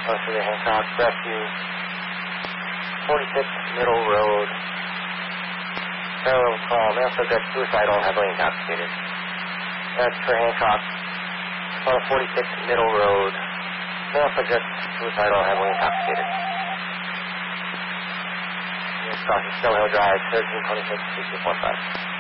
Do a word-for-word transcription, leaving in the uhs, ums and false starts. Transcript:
Close to the Hancock Rescue. forty-six Middle Road. Parallel call. Male subject suicidal, heavily intoxicated. That's for Hancock. Call forty-six Middle Road. Male subject suicidal, heavily intoxicated. Crossing Snow Hill Drive, thirteen twenty-six, two two four five.